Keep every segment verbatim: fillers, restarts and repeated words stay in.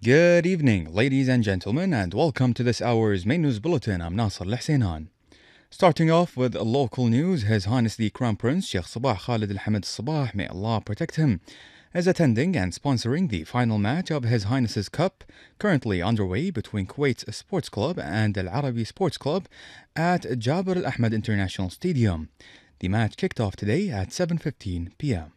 Good evening, ladies and gentlemen, and welcome to this hour's main news bulletin. I'm Nasser Al-Husainan. Starting off with local news, His Highness the Crown Prince Sheikh Sabah Khalid Al Hamad Sabah, may Allah protect him, is attending and sponsoring the final match of His Highness's Cup, currently underway between Kuwait Sports Club and Al Arabi Sports Club at Jabir Al Ahmed International Stadium. The match kicked off today at seven fifteen p m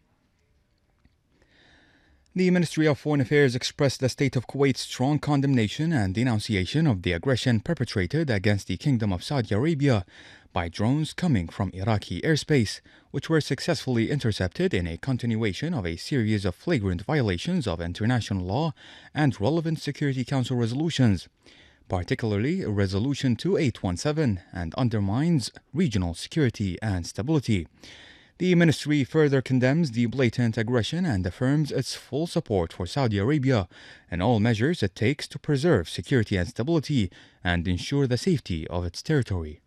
The Ministry of Foreign Affairs expressed the state of Kuwait's strong condemnation and denunciation of the aggression perpetrated against the Kingdom of Saudi Arabia by drones coming from Iraqi airspace, which were successfully intercepted in a continuation of a series of flagrant violations of international law and relevant Security Council resolutions, particularly Resolution two eight one seven, and undermines regional security and stability. The ministry further condemns the blatant aggression and affirms its full support for Saudi Arabia and all measures it takes to preserve security and stability and ensure the safety of its territory.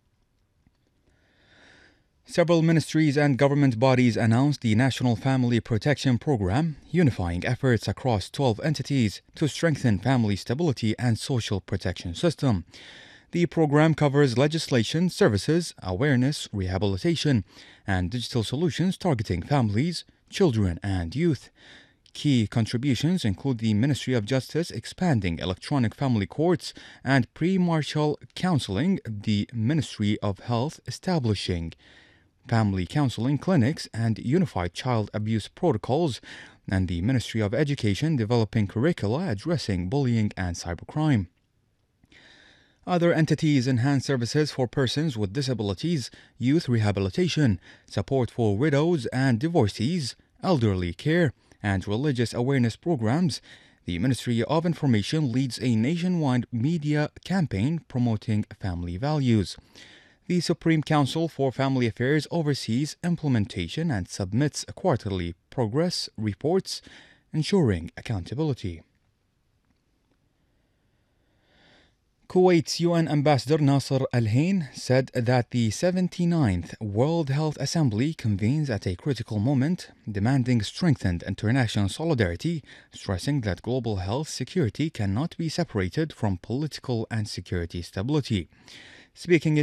Several ministries and government bodies announced the National Family Protection Program, unifying efforts across twelve entities to strengthen family stability and social protection system. The program covers legislation, services, awareness, rehabilitation, and digital solutions targeting families, children, and youth. Key contributions include the Ministry of Justice expanding electronic family courts and pre-marital counseling, the Ministry of Health establishing family counseling clinics and unified child abuse protocols, and the Ministry of Education developing curricula addressing bullying and cybercrime. Other entities enhance services for persons with disabilities, youth rehabilitation, support for widows and divorcees, elderly care, and religious awareness programs. The Ministry of Information leads a nationwide media campaign promoting family values. The Supreme Council for Family Affairs oversees implementation and submits quarterly progress reports, ensuring accountability. Kuwait's U N Ambassador Nasser Al-Hain said that the seventy-ninth World Health Assembly convenes at a critical moment, demanding strengthened international solidarity, stressing that global health security cannot be separated from political and security stability. Speaking in